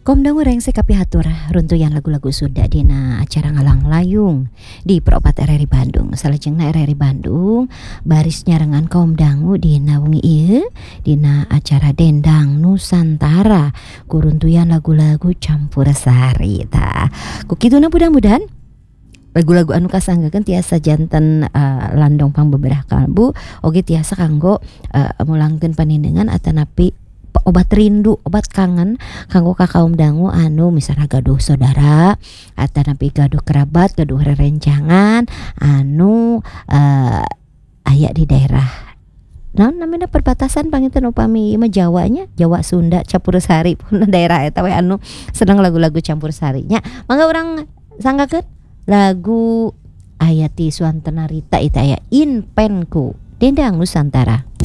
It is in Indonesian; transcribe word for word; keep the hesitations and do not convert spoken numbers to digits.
Komdang urang sekapi hatur runtuyan lagu-lagu Sunda dina acara ngalang layung di Propat R R I Bandung. Salajengna R R I Bandung baris nyarengan kaum dangu dina wengi ieu dina acara Dendang Nusantara kuruntuyan lagu-lagu campursari tah. Ku kituna mudah-mudahan lagu-lagu anu kasanggekeun tiasa janten uh, landong pang beberapa kalbu oge tiasa kanggo uh, mulangkeun panindengan atanapi obat rindu, obat kangen kanggo ka kaum dangu anu misalnya gaduh saudara atanapi gaduh kerabat, gaduh rerencangan anu uh, aya di daerah nah namanya perbatasan panginten upami mah Jawanya Jawa Sunda campursari pun daerah eta we anu seneng lagu-lagu campursarinya. Mangga urang sanggakeun lagu aya ti Suantana Rita itu aya Inpenku Dendang Nusantara.